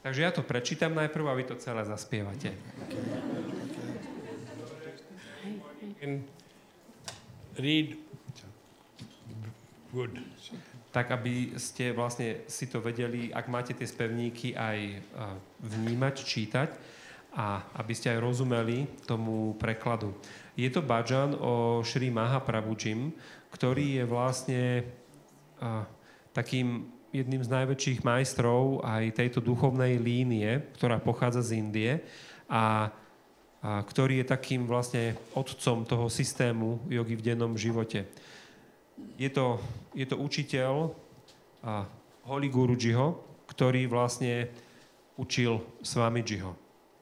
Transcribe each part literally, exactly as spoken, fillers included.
Takže ja to prečítam najprv a vy to celé zaspievate. Read good. Tak, aby ste vlastne si to vedeli, ak máte tie spevníky, aj vnímať, čítať a aby ste aj rozumeli tomu prekladu. Je to bhajan o Šri Mahaprabhujim, ktorý je vlastne uh, takým jedným z najväčších majstrov aj tejto duchovnej línie, ktorá pochádza z Indie a, a ktorý je takým vlastne otcom toho systému jogy v dennom živote. Je to, je to učiteľ a Holy Gurujiho, ktorý vlastne učil Swamidžiho.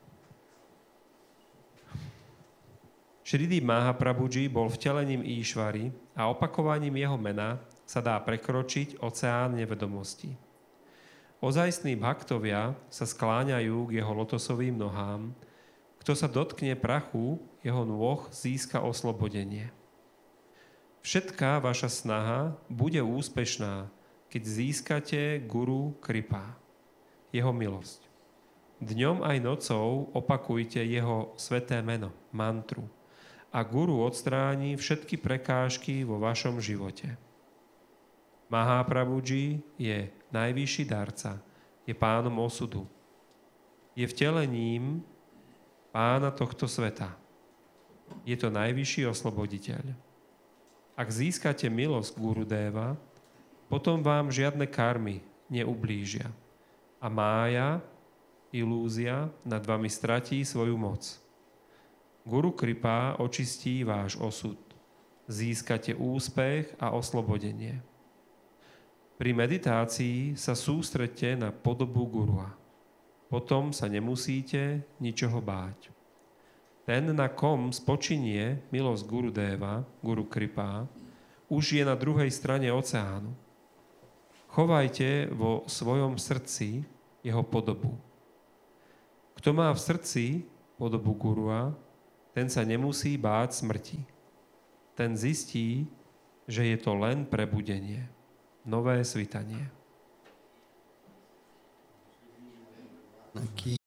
Šridip Mahaprabhuji bol vtelením Íšvary a opakovaním jeho mena sa dá prekročiť oceán nevedomosti. Ozajstní bhaktovia sa skláňajú k jeho lotosovým nohám. Kto sa dotkne prachu, jeho nôh získa oslobodenie. Všetká vaša snaha bude úspešná, keď získate Guru Kripa, jeho milosť. Dňom aj nocou opakujte jeho sveté meno, mantru, a Guru odstráni všetky prekážky vo vašom živote. Mahaprabhuji je najvyšší darca, je pánom osudu. Je vtelením pána tohto sveta. Je to najvyšší osloboditeľ. Ak získate milosť Gurudeva, potom vám žiadne karmy neublížia. A mája, ilúzia nad vami stratí svoju moc. Guru Kripa očistí váš osud. Získate úspech a oslobodenie. Pri meditácii sa sústreďte na podobu Gurua. Potom sa nemusíte ničoho báť. Ten, na kom spočinie milosť Gurudeva, Guru Kripa, už je na druhej strane oceánu. Chovajte vo svojom srdci jeho podobu. Kto má v srdci podobu Gurua, ten sa nemusí báť smrti. Ten zistí, že je to len prebudenie. Nové svitanie. Aqui.